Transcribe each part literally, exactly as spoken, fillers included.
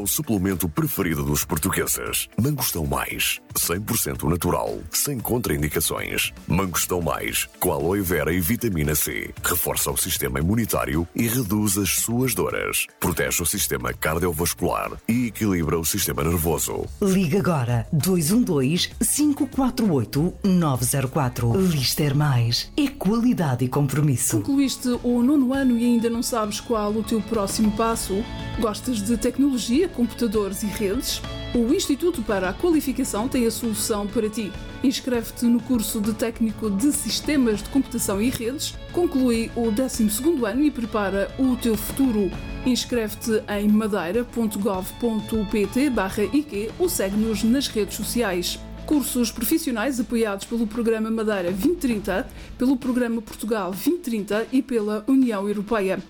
suplemento preferido dos portugueses. Mangostão Mais, cem por cento natural, sem contraindicações. Mangostão Mais, com aloe vera e vitamina C. Reforça o sistema imunitário e reduz as suas dores. Protege o sistema cardiovascular e equilibra o sistema nervoso. Liga agora dois um dois, cinco quatro oito, nove zero quatro. Lister Mais é qualidade e compromisso. Concluíste o nono ano e ainda não sabes qual o teu próximo passo? Gostas de tecnologia, computadores e redes? O Instituto para a Qualificação tem a solução para ti. Inscreve-te no curso de técnico de Sistemas de Computação e Redes, conclui o décimo segundo ano e prepara o teu futuro. Inscreve-te em madeira ponto gov ponto pt barra I Q ou segue-nos nas redes sociais. Cursos profissionais apoiados pelo Programa Madeira vinte trinta, pelo Programa Portugal vinte trinta e pela União Europeia.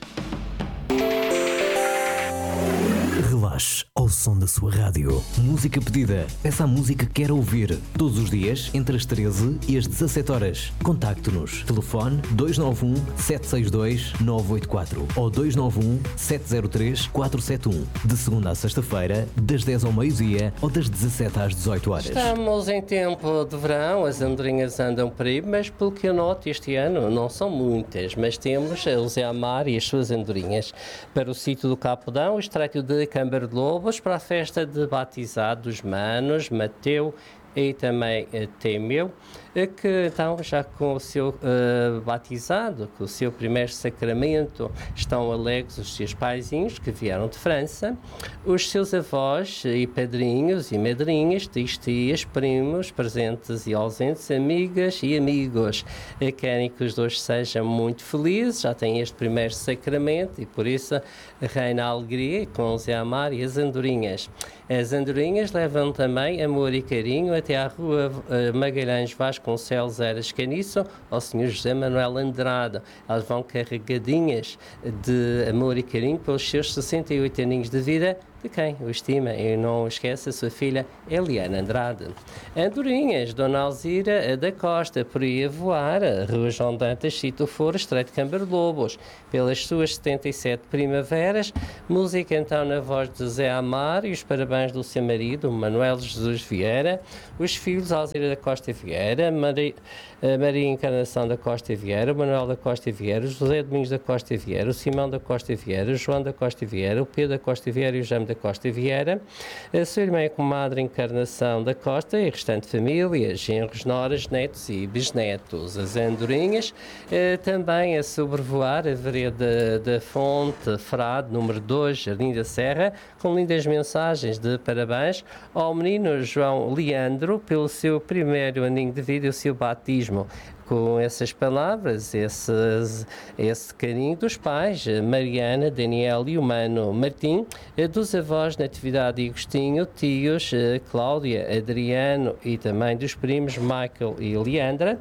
Relaxe ao som da sua rádio. Música pedida. Essa música que quer ouvir. Todos os dias, entre as treze e as dezassete horas. Contacte-nos. Telefone dois nove um, sete seis dois, nove oito quatro ou dois nove um, sete zero três, quatro sete um. De segunda a sexta-feira, das dez ao meio-dia ou das dezassete às dezoito horas. Estamos em tempo de verão, as andorinhas andam por aí, mas pelo que eu noto este ano, não são muitas, mas temos a Zé Amar e as suas andorinhas para o sítio do Capodão, o estreito de Câmara de Lobos, para a festa de batizado dos manos, Mateu e também uh, Temeu, que então já com o seu uh, batizado, com o seu primeiro sacramento, estão alegres os seus paizinhos que vieram de França, os seus avós e padrinhos e madrinhas, tios, tias, primos, presentes e ausentes, amigas e amigos. E querem que os dois sejam muito felizes, já têm este primeiro sacramento e por isso reina a alegria com o Zé Amar e as andorinhas. As andorinhas levam também amor e carinho até à rua uh, Magalhães Vasconcelos Eras Caniço ao senhor José Manuel Andrade. Elas vão carregadinhas de amor e carinho pelos seus sessenta e oito aninhos de vida, de quem o estima e não esquece a sua filha Eliana Andrade. Andorinhas, Dona Alzira da Costa, por aí a voar, Rua João Dantas, Sítio Foro, Estreito de Câmara de Lobos, pelas suas setenta e sete primaveras, música então na voz de Zé Amar e os parabéns do seu marido, Manuel Jesus Vieira, os filhos Alzira da Costa Vieira, Maria, Maria Encarnação da Costa Vieira, Manuel da Costa Vieira, José Domingos da Costa Vieira, o Simão da Costa Vieira, o João da Costa Vieira, o Pedro da Costa Vieira e o Jaime da Costa Vieira, a sua irmã e comadre Encarnação da Costa e a restante família, genros, noras, netos e bisnetos. As andorinhas eh, também a sobrevoar a vereda da Fonte Frade, número dois, Jardim da Serra, com lindas mensagens de parabéns ao menino João Leandro pelo seu primeiro aninho de vida e o seu batismo. Com essas palavras, esses, esse carinho dos pais, Mariana, Daniel e o mano Martim, dos avós Natividade e Agostinho, tios Cláudia, Adriano e também dos primos Michael e Leandra,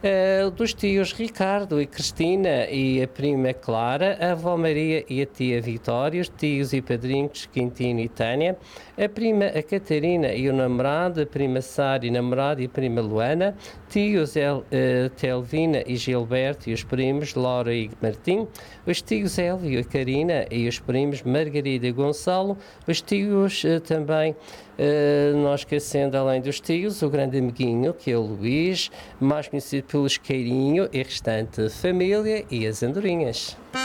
dos tios Ricardo e Cristina e a prima Clara, a avó Maria e a tia Vitória, os tios e padrinhos Quintino e Tânia, a prima a Catarina e o namorado, a prima Sara e namorado e a prima Luana, tios El, uh, Telvina e Gilberto e os primos Laura e Martim, os tios Elvio e Karina e os primos Margarida e Gonçalo, os tios uh, também, uh, não esquecendo além dos tios, o grande amiguinho que é o Luís, mais conhecido pelos Queirinho e restante família e as andorinhas.